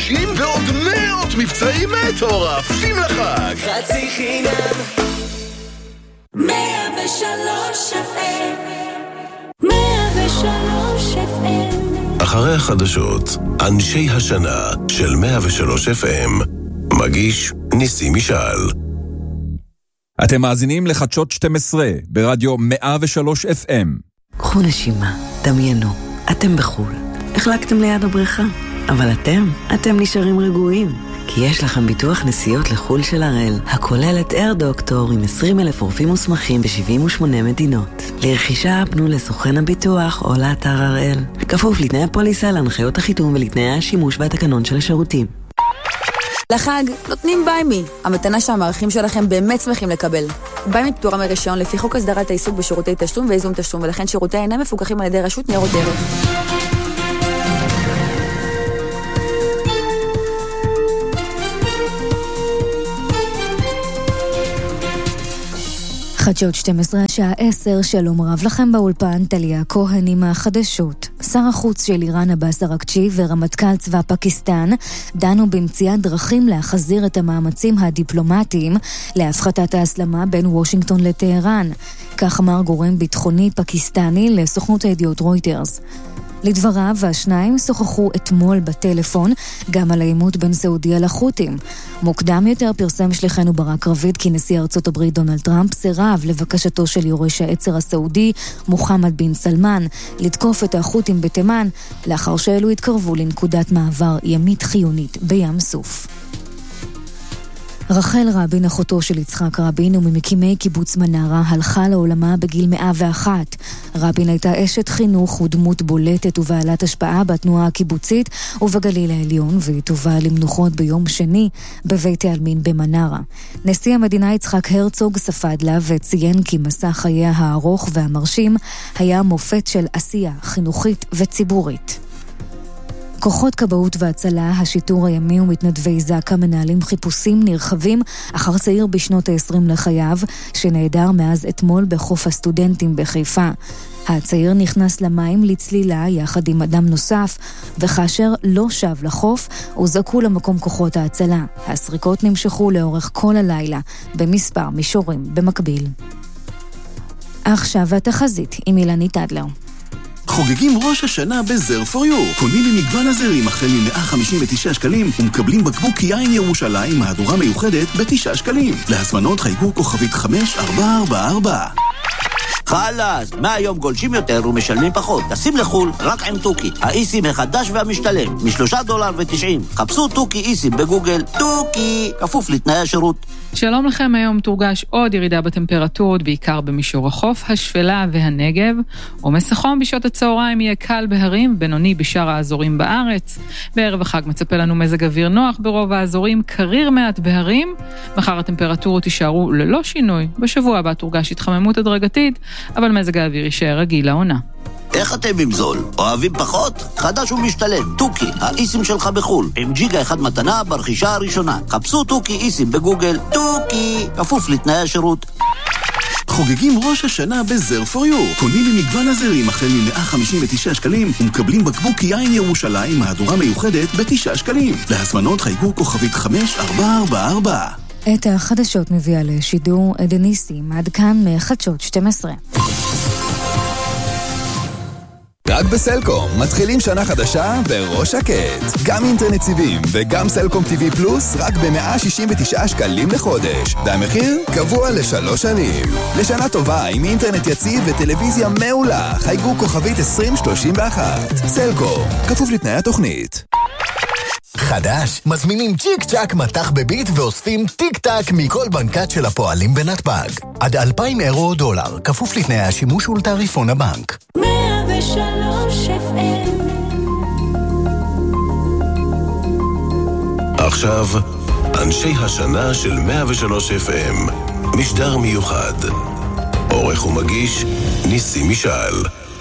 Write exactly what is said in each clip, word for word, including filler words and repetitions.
חודשים ועוד מאות מבצעים מטורפים לחג. חצי חינם מאה ושלוש אף אם מאה ושלוש אף אם. אחרי החדשות, אנשי השנה של מאה ושלוש אף אם, מגיש ניסים משעל. אתם מאזינים לחדשות שתים עשרה ברדיו מאה ושלוש אף אם. קחו נשימה, דמיינו, אתם בחול. החלקתם ליד הבריכה, אבל אתם, אתם נשארים רגועים. כי יש לכם ביטוח נסיעות לחול של הראל, הכולל את אייר דוקטור עם עשרים אלף רופאים מוסמכים ב-שבעים ושמונה מדינות. לרכישה פנו לסוכן הביטוח או לאתר הראל. כפוף לתנאי הפוליסה, להנחיות החיתום ולתנאי השימוש והתקנון של השירותים. לחג נותנים ביימי, המתנה שהמערכים שלכם באמת שמחים לקבל. ביימי פטורה מרישיון לפי חוק הסדרת העיסוק בשירותי תשלום ואיזון תשלום, ולכן שירותי אינם מפוקחים על ידי רשות ניירות ערך. חדשות שתים עשרה השעה עשר, שלום רב לכם באולפן, טליה כהן עם החדשות. שר החוץ של איראן עבאס אראגצ'י ורמטכ"ל צבא פקיסטן דנו במציאת דרכים להחזיר את המאמצים הדיפלומטיים להפחתת ההסלמה בין וושינגטון לטהרן. כך אמר גורם ביטחוני פקיסטני לסוכנות הידיעות רויטרס. לדבריו, השניים שוחחו אתמול בטלפון גם על העימות בין סעודיה לחות'ים. מוקדם יותר פרסם שליחנו ברק רביד כי נשיא ארצות הברית דונלד טראמפ סירב לבקשתו של יורש העצר הסעודי מוחמד בן סלמן לתקוף את החות'ים בתימן, לאחר שאלו התקרבו לנקודת מעבר ימית חיונית בים סוף. רחל רבין, אחותו של יצחק רבין וממקימי קיבוץ מנרה, הלכה לעולמה בגיל מאה ואחת. רבין הייתה אשת חינוך ודמות בולטת ובעלת השפעה בתנועה הקיבוצית ובגליל העליון, והיא תובא למנוחות ביום שני בבית העלמין במנרה. נשיא המדינה יצחק הרצוג ספד לה וציין כי מסע חייה הארוך והמרשים היה מופת של עשייה חינוכית וציבורית. כוחות כבאות והצלה, השיטור הימי ומתנדבי זק"א מנהלים חיפושים נרחבים אחר צעיר בשנות ה-עשרים לחייו, שנעדר מאז אתמול בחוף הסטודנטים בחיפה. הצעיר נכנס למים לצלילה יחד עם אדם נוסף, וכאשר לא שב לחוף, הוזעקו למקום כוחות ההצלה. הסריקות נמשכו לאורך כל הלילה, במספר מישורים במקביל. עכשיו התחזית עם אילנית אדלר. חוגגים ראש השנה בזר פור יו. קונים ממגוון הזרים החל מ-מאה חמישים ותשעה שקלים ומקבלים בקבוק יין ירושלים מהדורה מיוחדת ב-תשעה שקלים. להזמנות חייגו כוכבית חמש ארבע ארבע ארבע. חלאס, מהיום גולשים יותר ומשלמים פחות. תשים לחול רק עם טוקי, האיסים החדש והמשתלם, משלושה דולר ותשעים. חפשו טוקי איסים בגוגל, טוקי, כפוף לתנאי השירות. שלום לכם, היום תורגש עוד ירידה בטמפרטורות, בעיקר במישור החוף, השפלה והנגב. עומס החום בשעות הצהריים יהיה קל בהרים, בינוני בשאר האזורים בארץ. בערב החג מצפה לנו מזג אוויר נוח ברוב האזורים, קריר מעט בהרים. מחר הטמפרטורות יישארו ללא שינוי. בשבוע הבא תורגש התחממות הדרגתית, אבל מזג האוויר יישאר רגיל לעונה. איך אתם עם זול? אוהבים פחות? חדש ומשתלם, טוקי, האיסים שלך בחול, עם ג'יגה אחד מתנה ברכישה הראשונה. חפשו טוקי איסים בגוגל, טוקי, כפוף לתנאי השירות. חוגגים ראש השנה בזר פור יו. קונים ממגוון הזרים החל מ-מאה חמישים ותשעה שקלים ומקבלים בקבוק יין ירושלים מהדורה מיוחדת ב-תשעה שקלים. להזמנות חייגו כוכבית חמש ארבע ארבע ארבע. את החדשות מביאה לשידור עדן ניסים, עד כאן מחדשות שתים עשרה. רק בסלקום מתחילים שנה חדשה בראש שקט. גם אינטרנט סיבים וגם סלקום טי וי פלוס רק ב-מאה שישים ותשעה שקלים לחודש. והמחיר קבוע לשלוש שנים. לשנה טובה עם אינטרנט יציב וטלוויזיה מעולה. חייגו כוכבית עשרים שלושים ואחת. סלקום, כפוף לתנאי התוכנית. חדש, מזמינים צ'יק צ'ק מתח בביט ואוספים טיק טק מכל בנקת של הפועלים בנתב"ג. עד אלפיים אירו או דולר, כפוף לתנאי השימוש ולתעריפון הבנק. מאה ושלוש אף אם. עכשיו, אנשי השנה של מאה ושלוש אף אם, משדר מיוחד. עורך ומגיש ניסים משעל.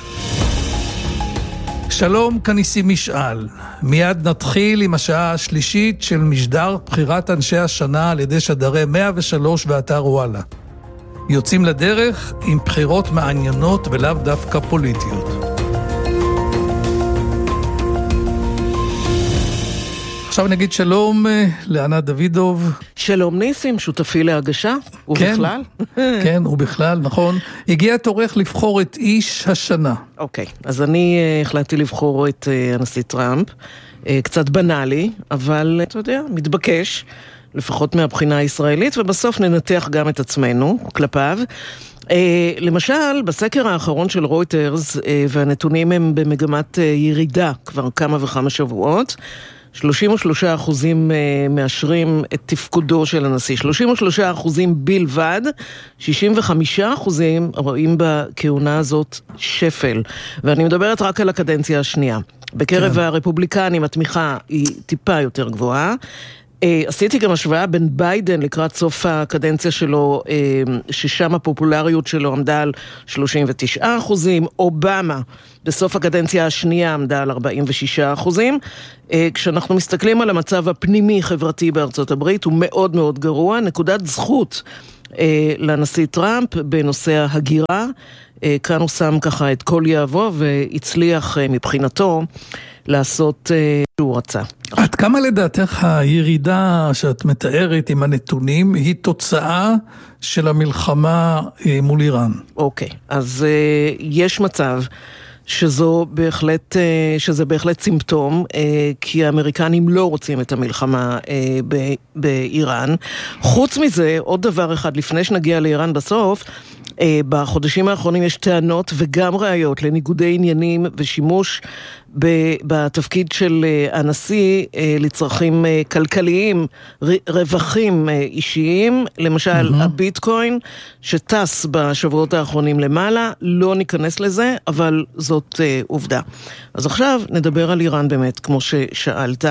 שלום, כניסים משאל. מיד נתחיל עם השעה השלישית של משדר בחירת אנשי השנה על ידי שדרי מאה ושלוש ואתר וואלה. יוצאים לדרך עם בחירות מעניינות ולאו דווקא פוליטיות. עכשיו נגיד שלום לענת דוידוב. שלום ניסים, שותפי להגשה, ובכלל. כן, ובכלל, נכון. הגיע תורך לבחור את איש השנה. אוקיי, אז אני החלטתי לבחור את הנשיא טראמפ. קצת בנאלי, אבל אתה יודע, מתבקש, לפחות מהבחינה הישראלית, ובסוף ננתח גם את עצמנו כלפיו. למשל, בסקר האחרון של רויטרס, והנתונים הם במגמת ירידה כבר כמה וכמה שבועות, שלושים ושלושה אחוזים מאשרים את תפקודו של הנשיא, שלושים ושלושה אחוזים בלבד, שישים וחמישה אחוזים רואים בכהונה הזאת שפל. ואני מדברת רק על הקדנציה השנייה. בקרב כן. הרפובליקנים התמיכה היא טיפה יותר גבוהה. עשיתי גם השוואה בין ביידן לקראת סוף הקדנציה שלו, ששם הפופולריות שלו עמדה על שלושים ותשעה אחוזים, אובמה בסוף הקדנציה השנייה עמדה על ארבעים ושישה אחוזים. כשאנחנו מסתכלים על המצב הפנימי-חברתי בארצות הברית, הוא מאוד מאוד גרוע, נקודת זכות לנשיא טראמפ בנושא ההגירה, כאן הוא שם ככה את כל יעבו והצליח מבחינתו לעשות שהוא רצה. עד כמה לדעתך הירידה שאת מתארת עם הנתונים היא תוצאה של המלחמה מול איראן? אוקיי, אז יש מצב שזו בהחלט, שזה בהחלט סימפטום, כי האמריקנים לא רוצים את המלחמה באיראן. חוץ מזה, עוד דבר אחד, לפני שנגיע לאיראן בסוף, בחודשים האחרונים יש טענות וגם ראיות לניגודי עניינים ושימוש בתפקיד של הנשיא לצרכים כלכליים, רווחים אישיים, למשל mm-hmm. הביטקוין שטס בשבועות האחרונים למעלה, לא ניכנס לזה, אבל זאת עובדה. אז עכשיו נדבר על איראן באמת, כמו ששאלת.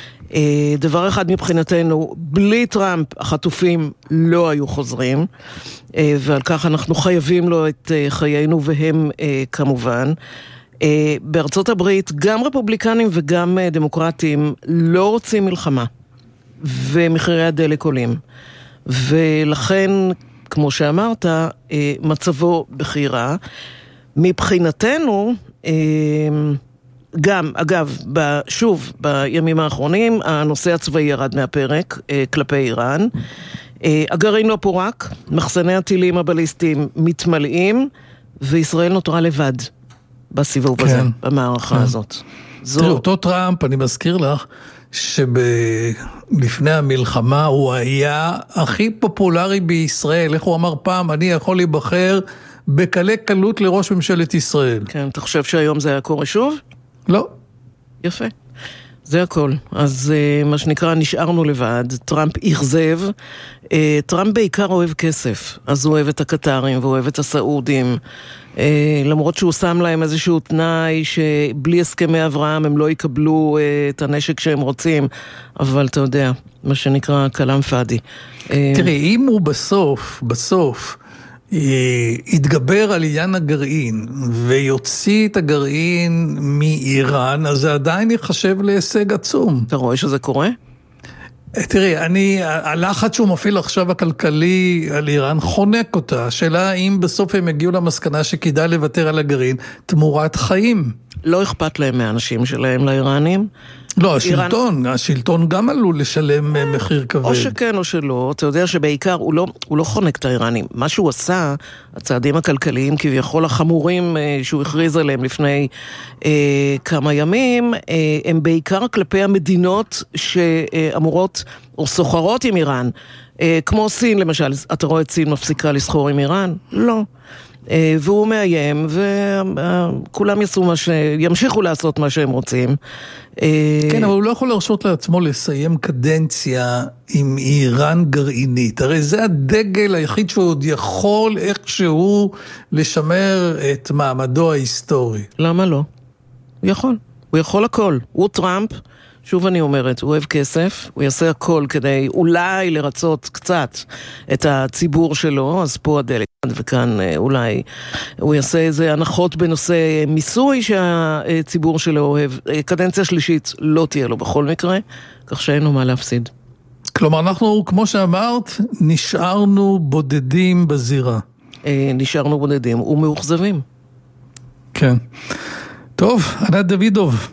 דבר אחד מבחינתנו, בלי טראמפ החטופים לא היו חוזרים, ועל כך אנחנו חייבים לו את חיינו והם כמובן. בארצות הברית גם רפובליקנים וגם דמוקרטים לא רוצים מלחמה, ומחירי הדלק עולים. ולכן, כמו שאמרת, מצבו בחירה. מבחינתנו, גם, אגב, שוב, בימים האחרונים, הנושא הצבאי ירד מהפרק כלפי איראן. הגרעין לא פורק, מחסני הטילים הבליסטיים מתמלאים, וישראל נותרה לבד בסיבוב כן. הזה, במערכה כן. הזאת. זו... תראי, אותו טראמפ, אני מזכיר לך, שלפני המלחמה הוא היה הכי פופולרי בישראל. איך הוא אמר פעם, אני יכול להיבחר בקלי קלות לראש ממשלת ישראל. כן, אתה חושב שהיום זה היה קורה שוב? לא. יפה. זה הכל. אז uh, מה שנקרא, נשארנו לבד. טראמפ יחזב. Uh, טראמפ בעיקר אוהב כסף. אז הוא אוהב את הקטרים והוא אוהב את הסעודים. Uh, למרות שהוא שם להם איזשהו תנאי שבלי הסכמי אברהם הם לא יקבלו uh, את הנשק שהם רוצים. אבל אתה יודע, מה שנקרא קלם פאדי. Uh, תראי, אם הוא בסוף, בסוף, יתגבר על עניין הגרעין ויוציא את הגרעין מאיראן, אז זה עדיין יחשב להישג עצום. אתה רואה שזה קורה? תראי, אני, הלחץ שהוא מפעיל עכשיו הכלכלי על איראן חונק אותה. השאלה אם בסוף הם הגיעו למסקנה שכדאי לוותר על הגרעין תמורת חיים. לא אכפת להם מהאנשים שלהם לאיראנים. לא, השלטון, איראן... השלטון גם עלול לשלם מחיר כבד. או שכן או שלא, אתה יודע שבעיקר הוא לא, הוא לא חונק את האיראנים. מה שהוא עשה, הצעדים הכלכליים כביכול החמורים שהוא הכריז עליהם לפני אה, כמה ימים, אה, הם בעיקר כלפי המדינות שאמורות או סוחרות עם איראן. אה, כמו סין למשל, אתה רואה את סין מפסיקה לסחור עם איראן? לא. והוא מאיים, וכולם יעשו מה ש... ימשיכו לעשות מה שהם רוצים. כן, אבל הוא לא יכול להרשות לעצמו לסיים קדנציה עם איראן גרעינית. הרי זה הדגל היחיד שהוא עוד יכול איכשהו לשמר את מעמדו ההיסטורי. למה לא? הוא יכול. הוא יכול הכל. הוא טראמפ, שוב אני אומרת, הוא אוהב כסף, הוא יעשה הכל כדי אולי לרצות קצת את הציבור שלו, אז פה הדלק. וכאן אולי הוא יעשה איזה הנחות בנושא מיסוי שהציבור שלו אוהב. קדנציה שלישית לא תהיה לו בכל מקרה, כך שאין לו מה להפסיד. כלומר, אנחנו, כמו שאמרת, נשארנו בודדים בזירה. נשארנו בודדים ומאוכזבים. כן. טוב, ענת דוידוב,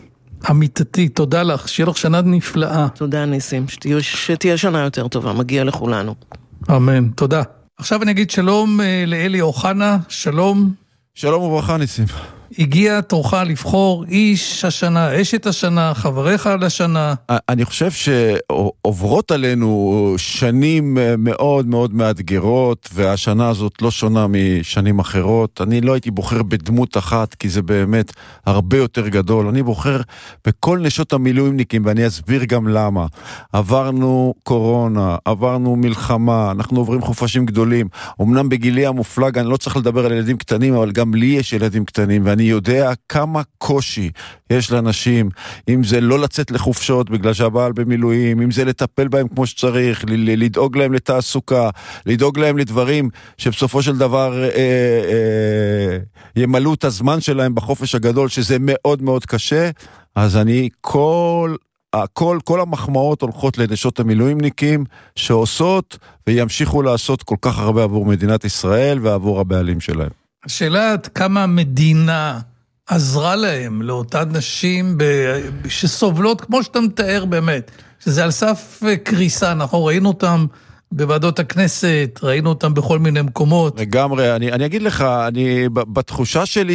עמיתתי, תודה לך, שיהיה לך שנה נפלאה. תודה ניסים, שתהיה, שתהיה שנה יותר טובה, מגיע לכולנו. אמן, תודה. עכשיו אני אגיד שלום לאלי אוחנה, שלום. שלום וברכה ניסים. הגיע תורך לבחור איש השנה, אשת השנה, חבריך לשנה. אני חושב שעוברות עלינו שנים מאוד מאוד מאתגרות, והשנה הזאת לא שונה משנים אחרות. אני לא הייתי בוחר בדמות אחת, כי זה באמת הרבה יותר גדול. אני בוחר בכל נשות המילואימניקים, ואני אסביר גם למה. עברנו קורונה, עברנו מלחמה, אנחנו עוברים חופשים גדולים. אמנם בגילי המופלג, אני לא צריך לדבר על ילדים קטנים, אבל גם לי יש ילדים קטנים, ואני יודע כמה קושי יש לאנשים, אם זה לא לצאת לחופשות בגלל שהבעל במילואים, אם זה לטפל בהם כמו שצריך, לדאוג להם לתעסוקה, לדאוג להם לדברים שבסופו של דבר אה, אה, ימלאו את הזמן שלהם בחופש הגדול, שזה מאוד מאוד קשה. אז אני כל... כל, כל המחמאות הולכות לנשות המילואימניקים שעושות וימשיכו לעשות כל כך הרבה עבור מדינת ישראל ועבור הבעלים שלהם. השאלה עד כמה המדינה עזרה להם, לאותן נשים ב... שסובלות, כמו שאתה מתאר באמת, שזה על סף קריסה, אנחנו ראינו אותם בוועדות הכנסת, ראינו אותם בכל מיני מקומות. לגמרי, אני, אני אגיד לך, אני, בתחושה שלי